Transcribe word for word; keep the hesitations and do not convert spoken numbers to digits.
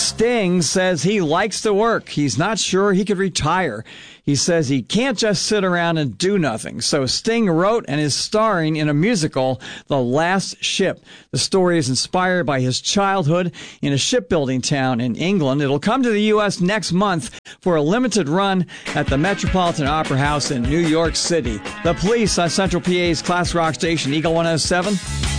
Sting says he likes to work. He's not sure he could retire. He says he can't just sit around and do nothing. So Sting wrote and is starring in a musical, The Last Ship. The story is inspired by his childhood in a shipbuilding town in England. It'll come to the U S next month for a limited run at the Metropolitan Opera House in New York City. The Police on Central P A's class rock station, Eagle one oh seven.